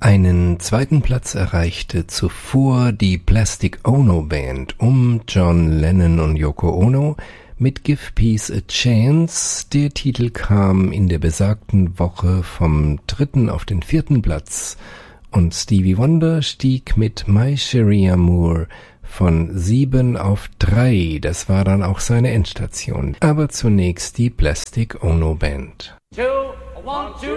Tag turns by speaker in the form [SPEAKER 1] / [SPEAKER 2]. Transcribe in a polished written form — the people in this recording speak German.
[SPEAKER 1] Einen zweiten Platz erreichte zuvor die Plastic Ono Band um John Lennon und Yoko Ono mit Give Peace a Chance. Der Titel kam in der besagten Woche vom 3. auf den 4. Platz und Stevie Wonder stieg mit My Cherie Amour von 7 auf 3. Das war dann auch seine Endstation. Aber zunächst die Plastic Ono Band.
[SPEAKER 2] 2, 1, 2.